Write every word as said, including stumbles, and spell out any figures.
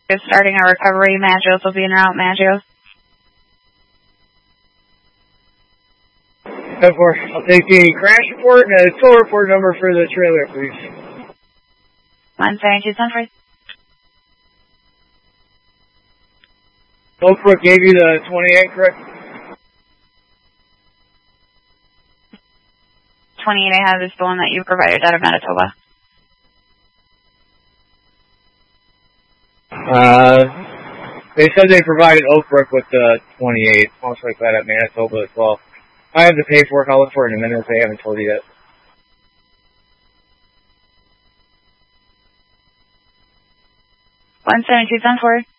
Just starting our recovery. Maggios will be in route. Maggios. ten four. I'll take the crash report and a tow report number for the trailer, please. one seven two seven four. Oakbrook gave you the twenty-eight, correct? twenty-eight I have is the one that you provided out of Manitoba. Uh, they said they provided Oakbrook with the twenty-eight. Most like that at Manitoba as well. I have the paperwork. I'll look for it in a minute if they haven't told you yet. one seven two seven four.